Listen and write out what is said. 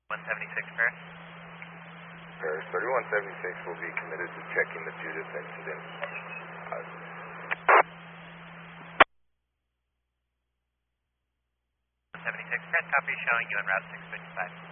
176 Paris. Paris 3176 will be committed to checking the Judith incident. 176 Paris, copy, showing you en route 655.